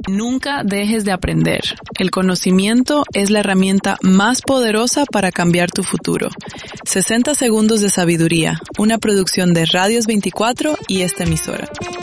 Nunca dejes de aprender. El conocimiento es la herramienta más poderosa para cambiar tu futuro. 60 segundos de sabiduría, una producción de Radios 24 y esta emisora.